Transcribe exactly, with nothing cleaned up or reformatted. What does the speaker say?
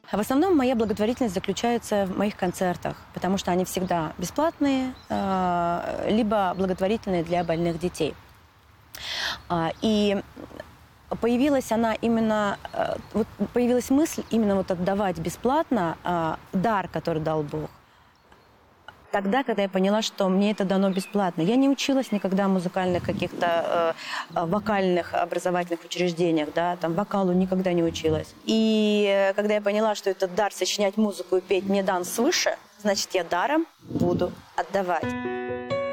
В основном моя благотворительность заключается в моих концертах, потому что они всегда бесплатные, либо благотворительные для больных детей. И появилась она именно, вот появилась мысль именно вот отдавать бесплатно дар, который дал Бог. Тогда, когда я поняла, что мне это дано бесплатно. Я не училась никогда в музыкальных каких-то э, вокальных образовательных учреждениях, да, там вокалу никогда не училась. И когда я поняла, что этот дар сочинять музыку и петь мне дан свыше, значит, я даром буду отдавать.